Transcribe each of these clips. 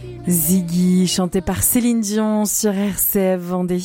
Ziggy, chanté par Céline Dion sur RCF Vendée.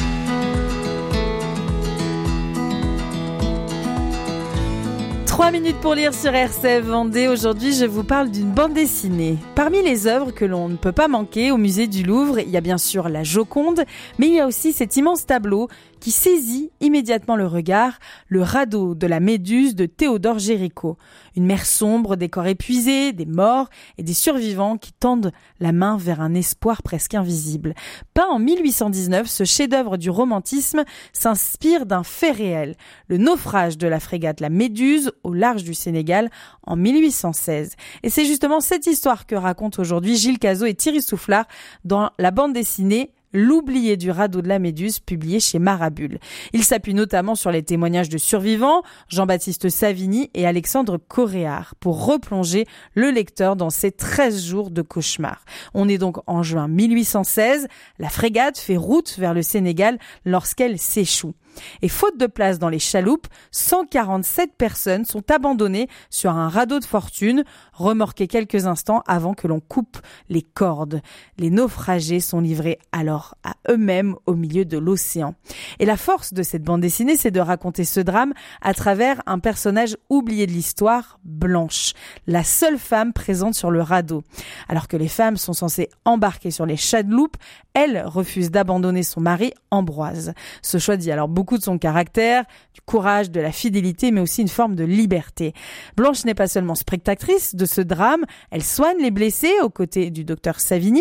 Trois minutes pour lire sur RCF Vendée. Aujourd'hui, je vous parle d'une bande dessinée. Parmi les œuvres que l'on ne peut pas manquer au musée du Louvre, il y a bien sûr la Joconde, mais il y a aussi cet immense tableau qui saisit immédiatement le regard, le radeau de la Méduse de Théodore Géricault. Une mer sombre, des corps épuisés, des morts et des survivants qui tendent la main vers un espoir presque invisible. Peint en 1819, ce chef-d'œuvre du romantisme s'inspire d'un fait réel, le naufrage de la frégate la Méduse au large du Sénégal en 1816. Et c'est justement cette histoire que racontent aujourd'hui Gilles Cazot et Thierry Soufflard dans la bande dessinée L'oublié du radeau de la Méduse, publié chez Marabule. Il s'appuie notamment sur les témoignages de survivants, Jean-Baptiste Savigny et Alexandre Coréard, pour replonger le lecteur dans ces 13 jours de cauchemar. On est donc en juin 1816, la frégate fait route vers le Sénégal lorsqu'elle s'échoue. Et faute de place dans les chaloupes, 147 personnes sont abandonnées sur un radeau de fortune, remorquées quelques instants avant que l'on coupe les cordes. Les naufragés sont livrés alors à eux-mêmes au milieu de l'océan. Et la force de cette bande dessinée, c'est de raconter ce drame à travers un personnage oublié de l'histoire, Blanche, la seule femme présente sur le radeau. Alors que les femmes sont censées embarquer sur les chaloupes, elle refuse d'abandonner son mari, Ambroise. Ce choix dit alors beaucoup de son caractère, du courage, de la fidélité, mais aussi une forme de liberté. Blanche n'est pas seulement spectatrice de ce drame, elle soigne les blessés aux côtés du docteur Savigny.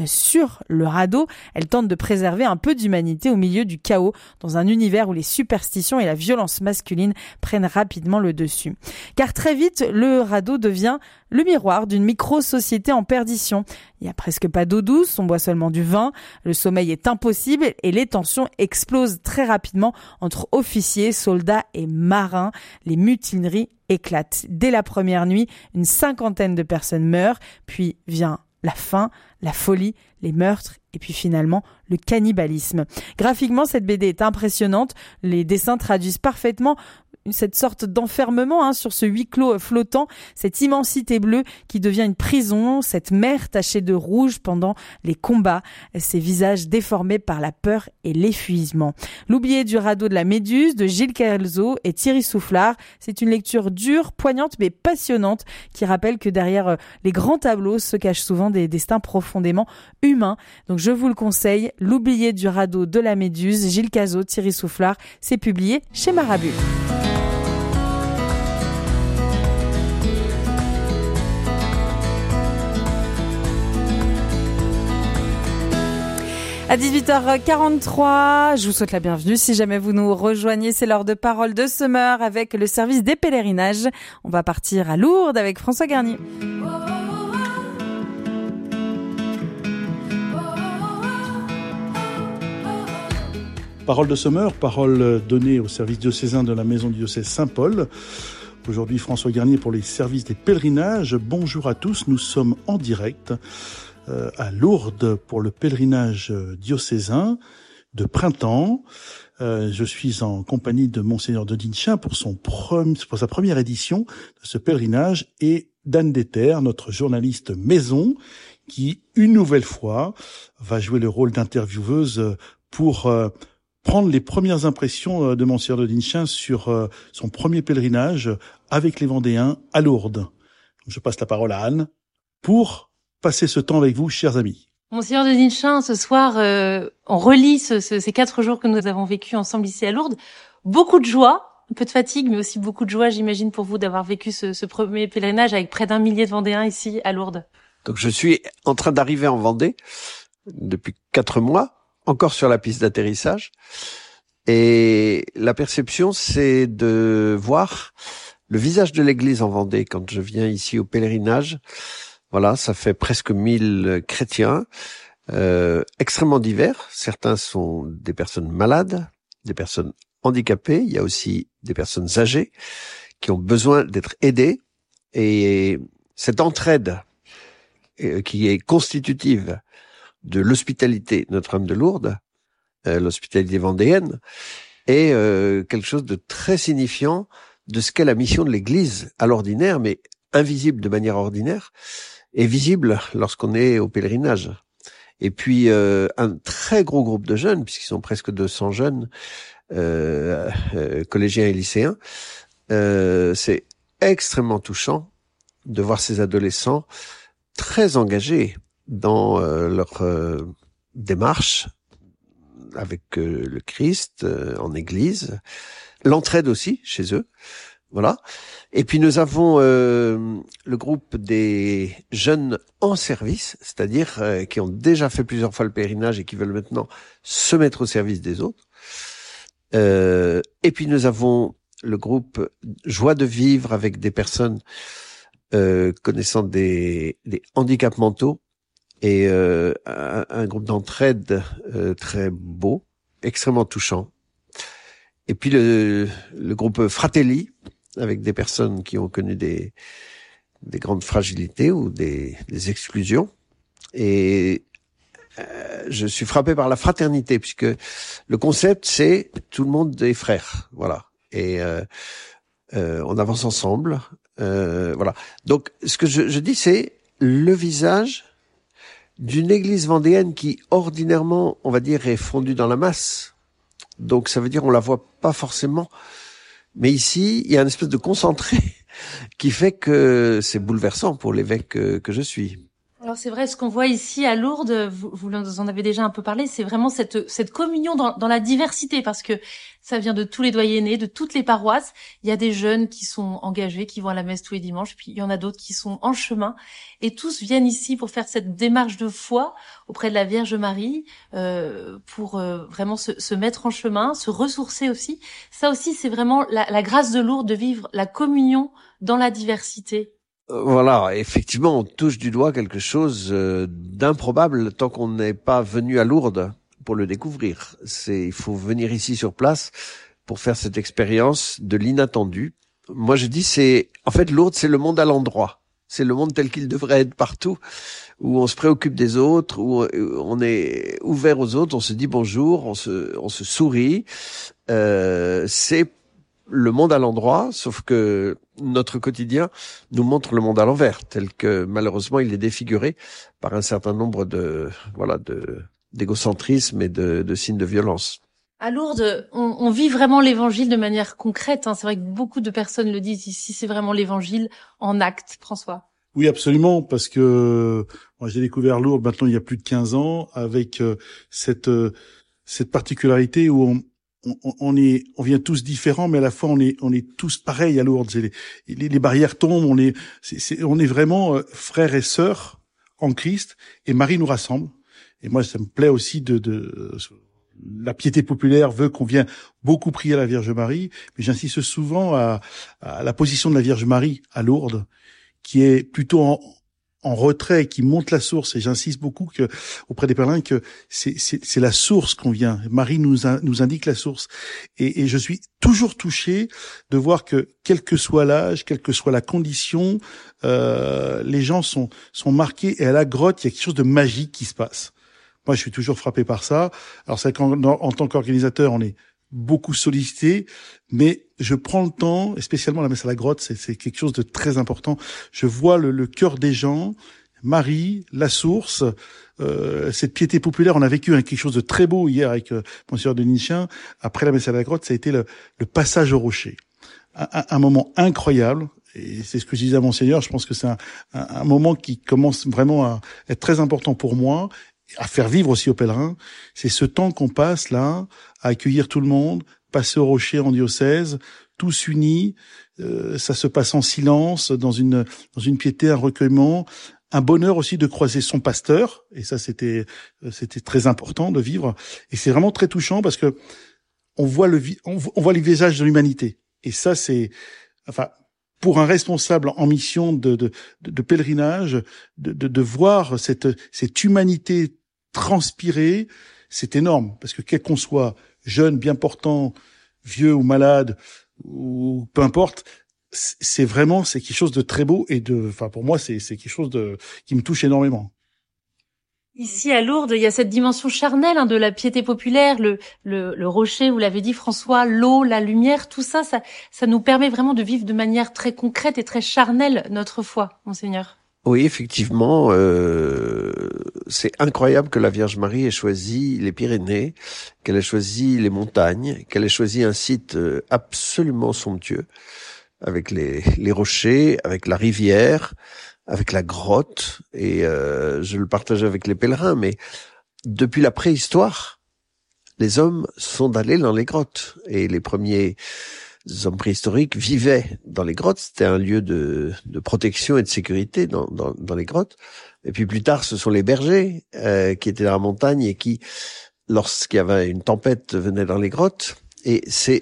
Sur le radeau, elle tente de préserver un peu d'humanité au milieu du chaos, dans un univers où les superstitions et la violence masculine prennent rapidement le dessus. Car très vite, le radeau devient le miroir d'une micro-société en perdition. Il n'y a presque pas d'eau douce, on boit seulement du vin, le sommeil est impossible et les tensions explosent très rapidement entre officiers, soldats et marins. Les mutineries éclatent. Dès la première nuit, une 50aine de personnes meurent, puis vient la faim, la folie, les meurtres et puis finalement le cannibalisme. Graphiquement, cette BD est impressionnante. Les dessins traduisent parfaitement cette sorte d'enfermement sur ce huis clos flottant, cette immensité bleue qui devient une prison, cette mer tachée de rouge pendant les combats, ces visages déformés par la peur et l'épuisement. L'oublié du radeau de la Méduse de Gilles Cazot et Thierry Soufflard, c'est une lecture dure, poignante mais passionnante qui rappelle que derrière les grands tableaux se cachent souvent des destins profondément humains. Donc je vous le conseille, L'oublié du radeau de la Méduse, Gilles Cazot, Thierry Soufflard, c'est publié chez Marabule. À 18h43, je vous souhaite la bienvenue. Si jamais vous nous rejoignez, c'est l'heure de Parole de Semeur avec le service des pèlerinages. On va partir à Lourdes avec François Garnier. Parole de Semeur, parole donnée au service diocésain de la maison du diocèse Saint-Paul. Aujourd'hui, François Garnier pour les services des pèlerinages. Bonjour à tous, nous sommes en direct à Lourdes pour le pèlerinage diocésain de printemps. Je suis en compagnie de Monseigneur de Dinchin pour sa première édition de ce pèlerinage et d'Anne Déter, notre journaliste maison, qui, une nouvelle fois, va jouer le rôle d'intervieweuse pour prendre les premières impressions de Monseigneur de Dinchin sur son premier pèlerinage avec les Vendéens à Lourdes. Je passe la parole à Anne pour passer ce temps avec vous, chers amis. Monseigneur de Dinchin, ce soir, on relit ces 4 jours que nous avons vécus ensemble ici à Lourdes. Beaucoup de joie, un peu de fatigue, mais aussi beaucoup de joie, j'imagine, pour vous d'avoir vécu ce premier pèlerinage avec près d'1 millier de Vendéens ici à Lourdes. Donc je suis en train d'arriver en Vendée depuis 4 mois, encore sur la piste d'atterrissage. Et la perception, c'est de voir le visage de l'église en Vendée quand je viens ici au pèlerinage. Voilà, ça fait presque 1000 chrétiens, extrêmement divers. Certains sont des personnes malades, des personnes handicapées. Il y a aussi des personnes âgées qui ont besoin d'être aidées. Et cette entraide qui est constitutive de l'hospitalité Notre-Dame de Lourdes, l'hospitalité vendéenne, est quelque chose de très signifiant de ce qu'est la mission de l'Église à l'ordinaire, mais invisible de manière ordinaire. est visible lorsqu'on est au pèlerinage. Et puis un très gros groupe de jeunes, puisqu'ils sont presque 200 jeunes, collégiens et lycéens. C'est extrêmement touchant de voir ces adolescents très engagés dans leur démarche avec le Christ en Église, l'entraide aussi chez eux, voilà. Et puis nous avons le groupe des jeunes en service, c'est-à-dire qui ont déjà fait plusieurs fois le pèlerinage et qui veulent maintenant se mettre au service des autres. Et puis nous avons le groupe Joie de vivre avec des personnes connaissant des handicaps mentaux et un groupe d'entraide très beau, extrêmement touchant. Et puis le groupe Fratelli avec des personnes qui ont connu des grandes fragilités ou des exclusions. Et je suis frappé par la fraternité, puisque le concept c'est tout le monde est frère, voilà. Et on avance ensemble, voilà. Donc ce que je dis, c'est le visage d'une église vendéenne qui ordinairement, on va dire, est fondue dans la masse. Donc ça veut dire on la voit pas forcément. Mais ici, il y a une espèce de concentré qui fait que c'est bouleversant pour l'évêque que je suis. Alors c'est vrai, ce qu'on voit ici à Lourdes, vous en avez déjà un peu parlé, c'est vraiment cette communion dans la diversité, parce que ça vient de tous les doyennés, de toutes les paroisses. Il y a des jeunes qui sont engagés, qui vont à la messe tous les dimanches, puis il y en a d'autres qui sont en chemin, et tous viennent ici pour faire cette démarche de foi auprès de la Vierge Marie, pour vraiment se mettre en chemin, se ressourcer aussi. Ça aussi, c'est vraiment la grâce de Lourdes, de vivre la communion dans la diversité. Voilà, effectivement, on touche du doigt quelque chose d'improbable tant qu'on n'est pas venu à Lourdes pour le découvrir. Il faut venir ici sur place pour faire cette expérience de l'inattendu. Moi, je dis, en fait, Lourdes, c'est le monde à l'endroit. C'est le monde tel qu'il devrait être partout, où on se préoccupe des autres, où on est ouvert aux autres, on se dit bonjour, on se sourit. C'est le monde à l'endroit, sauf que notre quotidien nous montre le monde à l'envers, tel que malheureusement il est défiguré par un certain nombre d'égocentrisme et de signes de violence. À Lourdes, on vit vraiment l'évangile de manière concrète, hein. C'est vrai que beaucoup de personnes le disent ici, c'est vraiment l'évangile en acte, François. Oui, absolument, parce que moi j'ai découvert Lourdes maintenant il y a plus de 15 ans avec cette particularité où on vient tous différents, mais à la fois on est tous pareils à Lourdes. Les barrières tombent, on est vraiment frères et sœurs en Christ, et Marie nous rassemble. Et moi, ça me plaît aussi la piété populaire veut qu'on vienne beaucoup prier à la Vierge Marie, mais j'insiste souvent à la position de la Vierge Marie à Lourdes, qui est plutôt en retrait, qui monte la source. Et j'insiste beaucoup auprès des pèlerins que c'est la source qu'on vient. Marie nous indique la source. Et je suis toujours touché de voir que quel que soit l'âge, quelle que soit la condition, les gens sont marqués. Et à la grotte, il y a quelque chose de magique qui se passe. Moi, je suis toujours frappé par ça. Alors, c'est qu'en tant qu'organisateur, on est beaucoup sollicité, mais je prends le temps, et spécialement la messe à la grotte, c'est quelque chose de très important. Je vois le cœur des gens, Marie, la source, cette piété populaire. On a vécu quelque chose de très beau hier avec Monseigneur Denichin. Après la messe à la grotte, ça a été le passage au rocher. Un moment incroyable. Et c'est ce que je disais à Monseigneur. Je pense que c'est un moment qui commence vraiment à être très important pour moi, à faire vivre aussi aux pèlerins. C'est ce temps qu'on passe là, à accueillir tout le monde, passer au rocher en diocèse, tous unis. Ça se passe en silence, dans une piété, un recueillement, un bonheur aussi de croiser son pasteur. Et ça, c'était très important de vivre. Et c'est vraiment très touchant parce que on voit les visages de l'humanité. Et ça, pour un responsable en mission de pèlerinage, de voir cette humanité transpirer, c'est énorme. Parce que quel qu'on soit, jeune, bien portant, vieux ou malade, ou peu importe, c'est quelque chose de très beau et pour moi, c'est quelque chose qui me touche énormément. Ici à Lourdes, il y a cette dimension charnelle de la piété populaire, le rocher, vous l'avez dit François, l'eau, la lumière, tout ça nous permet vraiment de vivre de manière très concrète et très charnelle notre foi, Monseigneur. Oui, effectivement, c'est incroyable que la Vierge Marie ait choisi les Pyrénées, qu'elle ait choisi les montagnes, qu'elle ait choisi un site absolument somptueux, avec les rochers, avec la rivière, avec la grotte, et je le partage avec les pèlerins, mais depuis la préhistoire, les hommes sont allés dans les grottes, et les premiers hommes préhistoriques vivaient dans les grottes. C'était un lieu de protection et de sécurité dans les grottes. Et puis plus tard, ce sont les bergers qui étaient dans la montagne et qui, lorsqu'il y avait une tempête, venaient dans les grottes. Et c'est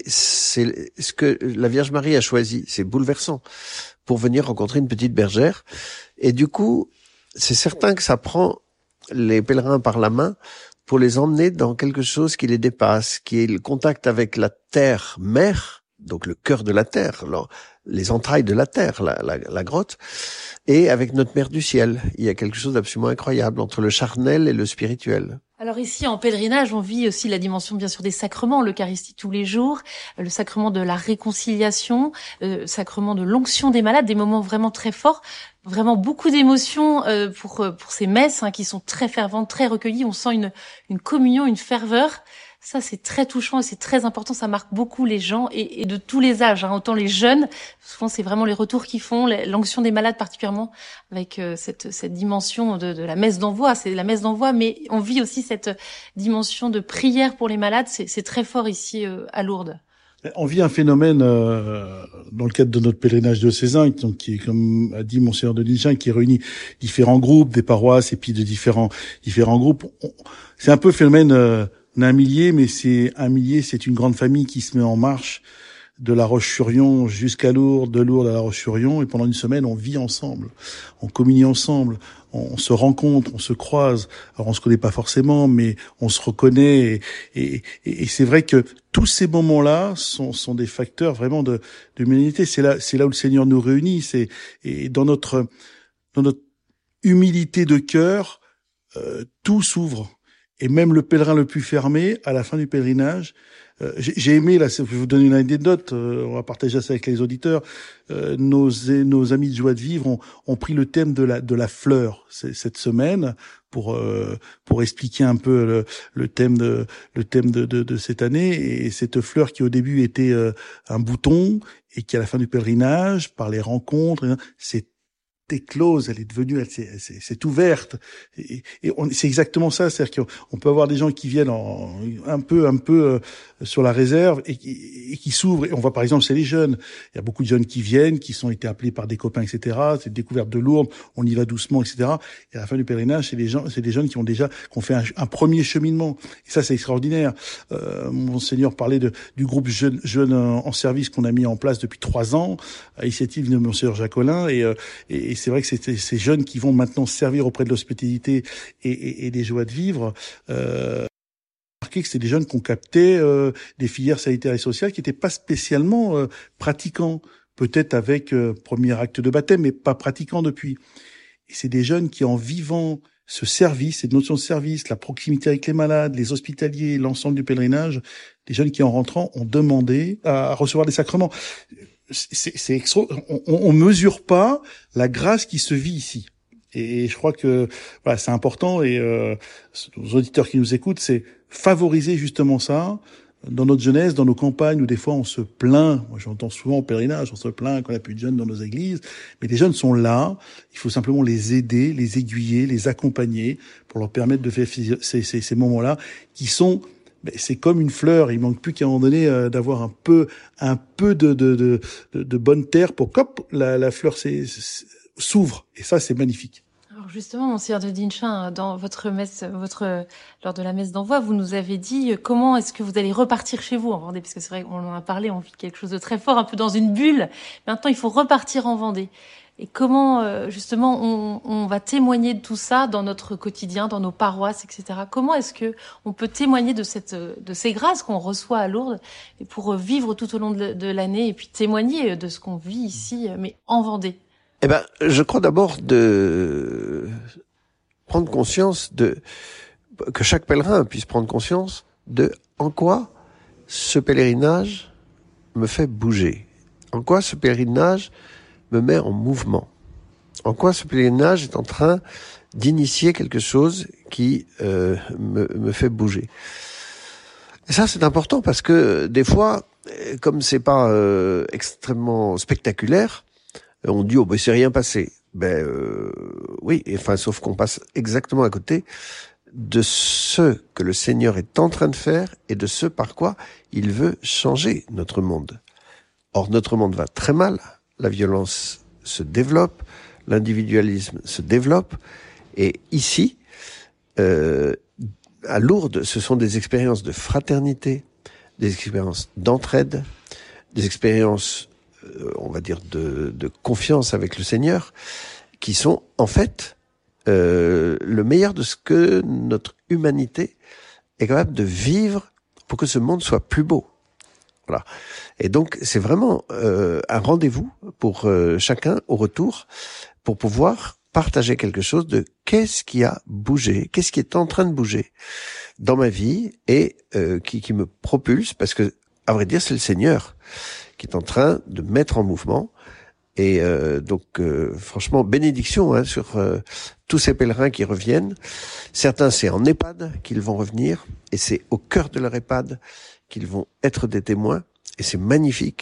ce que la Vierge Marie a choisi. C'est bouleversant pour venir rencontrer une petite bergère. Et du coup, c'est certain que ça prend les pèlerins par la main pour les emmener dans quelque chose qui les dépasse, qui est le contact avec la terre-mère, donc le cœur de la terre, les entrailles de la terre, la grotte, et avec notre Mère du ciel. Il y a quelque chose d'absolument incroyable entre le charnel et le spirituel. Alors ici, en pèlerinage, on vit aussi la dimension, bien sûr, des sacrements, l'Eucharistie tous les jours, le sacrement de la réconciliation, le sacrement de l'onction des malades, des moments vraiment très forts, vraiment beaucoup d'émotions pour ces messes qui sont très ferventes, très recueillies. On sent une communion, une ferveur. Ça, c'est très touchant et c'est très important. Ça marque beaucoup les gens et de tous les âges, autant les jeunes. Souvent, c'est vraiment les retours qu'ils font, l'onction des malades particulièrement, avec cette dimension de la messe d'envoi. C'est la messe d'envoi, mais on vit aussi cette dimension de prière pour les malades. C'est très fort ici à Lourdes. On vit un phénomène dans le cadre de notre pèlerinage diocésain, donc qui est, comme a dit Monseigneur de Nigin, qui réunit différents groupes, des paroisses et puis de différents groupes. C'est un peu le phénomène d'un millier, mais c'est une grande famille qui se met en marche de La Roche-sur-Yon jusqu'à Lourdes, de Lourdes à La Roche-sur-Yon, et pendant une semaine, on vit ensemble, on communie ensemble, on se rencontre, on se croise. Alors on se connaît pas forcément, mais on se reconnaît, et c'est vrai que tous ces moments-là sont des facteurs vraiment de l'humanité. C'est là où le Seigneur nous réunit, et dans notre humilité de cœur, tout s'ouvre. Et même le pèlerin le plus fermé, à la fin du pèlerinage, j'ai aimé, là, je vais vous donner une anecdote, on va partager ça avec les auditeurs, nos amis de Joie de Vivre ont pris le thème de la fleur cette semaine pour expliquer un peu le thème de cette année, et cette fleur qui au début était un bouton, et qui à la fin du pèlerinage, par les rencontres, c'est éclose, elle est devenue, c'est ouverte, et c'est exactement ça, c'est-à-dire qu'on peut avoir des gens qui viennent un peu sur la réserve et qui s'ouvrent. Et on voit par exemple, c'est les jeunes, il y a beaucoup de jeunes qui viennent, qui sont été appelés par des copains, etc. C'est une découverte de Lourdes, on y va doucement, etc. Et à la fin du pèlerinage, c'est des jeunes qui ont fait un premier cheminement. Et ça, c'est extraordinaire. Monseigneur parlait du groupe jeunes en service qu'on a mis en place depuis 3 ans, à l'initiative de Monseigneur Jacolin, et c'est vrai que c'est ces jeunes qui vont maintenant servir auprès de l'hospitalité et des joies de vivre. Remarqué que c'est des jeunes qui ont capté des filières sanitaires et sociales qui n'étaient pas spécialement pratiquants, peut-être avec premier acte de baptême, mais pas pratiquants depuis. Et c'est des jeunes qui, en vivant ce service, cette notion de service, la proximité avec les malades, les hospitaliers, l'ensemble du pèlerinage, des jeunes qui, en rentrant, ont demandé à recevoir des sacrements. C'est extra. On mesure pas la grâce qui se vit ici. Et je crois que voilà, c'est important, et aux auditeurs qui nous écoutent, c'est favoriser justement ça dans notre jeunesse, dans nos campagnes où des fois on se plaint. Moi, j'entends souvent au pèlerinage, on se plaint qu'on n'a plus de jeunes dans nos églises, mais les jeunes sont là. Il faut simplement les aider, les aiguiller, les accompagner pour leur permettre de faire ces moments-là qui sont. C'est comme une fleur, il manque plus qu'à un moment donné d'avoir un peu de bonne terre pour que la fleur s'ouvre, et ça c'est magnifique. Alors justement, Monseigneur de Dinchin, dans votre messe, lors de la messe d'envoi, vous nous avez dit comment est-ce que vous allez repartir chez vous en Vendée, parce que c'est vrai qu'on en a parlé, on vit quelque chose de très fort, un peu dans une bulle. Maintenant, il faut repartir en Vendée. Et comment, justement, on va témoigner de tout ça dans notre quotidien, dans nos paroisses, etc. Comment est-ce que on peut témoigner de ces grâces qu'on reçoit à Lourdes, et pour vivre tout au long de l'année, et puis témoigner de ce qu'on vit ici, mais en Vendée? Eh ben, je crois d'abord de prendre conscience que chaque pèlerin puisse prendre conscience de en quoi ce pèlerinage me fait bouger, en quoi ce pèlerinage me met en mouvement, En quoi ce pèlerinage est en train d'initier quelque chose qui me fait bouger. Et ça, c'est important parce que des fois, comme c'est pas extrêmement spectaculaire, on dit oh ben c'est rien passé. Oui, enfin sauf qu'on passe exactement à côté de ce que le Seigneur est en train de faire et de ce par quoi il veut changer notre monde. Or notre monde va très mal, la violence se développe, l'individualisme se développe, et ici, à Lourdes, ce sont des expériences de fraternité, des expériences d'entraide, des expériences, on va dire, de confiance avec le Seigneur, qui sont en fait le meilleur de ce que notre humanité est capable de vivre pour que ce monde soit plus beau. Voilà. Et donc, c'est vraiment un rendez-vous pour chacun au retour, pour pouvoir partager quelque chose de qu'est-ce qui a bougé, qu'est-ce qui est en train de bouger dans ma vie et qui me propulse, parce que, à vrai dire, c'est le Seigneur qui est en train de mettre en mouvement. Et donc, franchement, bénédiction sur tous ces pèlerins qui reviennent. Certains, c'est en EHPAD qu'ils vont revenir, et c'est au cœur de leur EHPAD qu'ils vont être des témoins, et c'est magnifique.